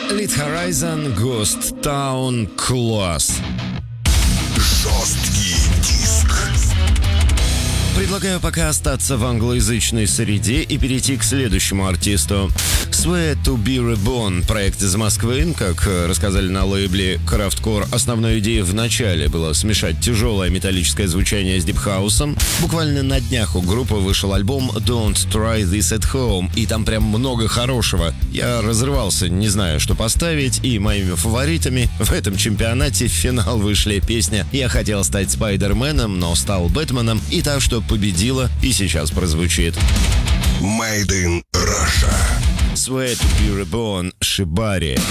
Lead Horizon, Ghost Town, класс. Жесткий диск. Предлагаю пока остаться в англоязычной среде и перейти к следующему артисту. Sweat to be Reborn, проект из Москвы. Как рассказали на лейбле Craftcore, основной идеей в начале было смешать тяжелое металлическое звучание с дипхаусом. Буквально на днях у группы вышел альбом Don't Try This at Home, и там прям много хорошего. Я разрывался, не знаю, что поставить, и моими фаворитами в этом чемпионате в финал вышли песня «Я хотел стать Спайдерменом, но стал Бэтменом», и та, что победила и сейчас прозвучит. Made in Russia. Sweat to be Reborn, Shibari.